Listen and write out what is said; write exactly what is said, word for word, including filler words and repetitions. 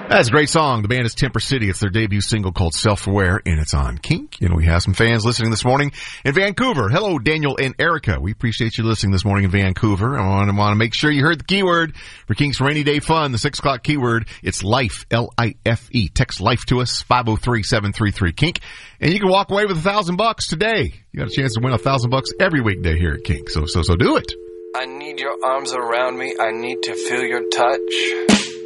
That's a great song. The band is Temper City. It's their debut single called Self-Aware, and it's on Kink. And we have some fans listening this morning in Vancouver. Hello, Daniel and Erica. We appreciate you listening this morning in Vancouver. I want to, want to make sure you heard the keyword for Kink's Rainy Day Fun, the six o'clock keyword. It's LIFE, L I F E. Text LIFE to us, five oh three, seven three three, Kink. And you can walk away with a thousand bucks today. You got a chance to win a thousand bucks every weekday here at Kink. So, so, so do it. I need your arms around me. I need to feel your touch.